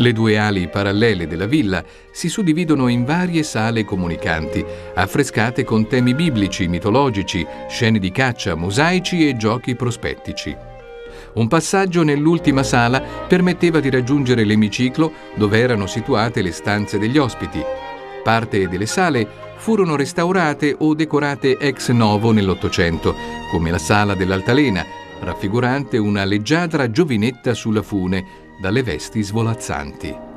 Le due ali parallele della villa si suddividono in varie sale comunicanti, affrescate con temi biblici, mitologici, scene di caccia, mosaici e giochi prospettici. Un passaggio nell'ultima sala permetteva di raggiungere l'emiciclo dove erano situate le stanze degli ospiti. Parte delle sale furono restaurate o decorate ex novo nell'Ottocento, come la sala dell'altalena, raffigurante una leggiadra giovinetta sulla fune dalle vesti svolazzanti.